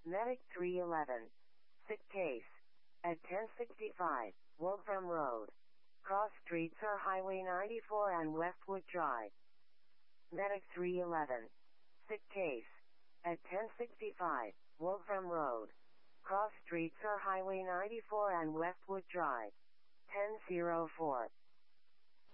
Medic 311. Sick case. At 1065, Wolfram Road. Cross streets are Highway 94 and Westwood Drive. Medic 311. Sick case. At 1065, Wolfram Road. Cross streets are Highway 94 and Westwood Drive. 1004.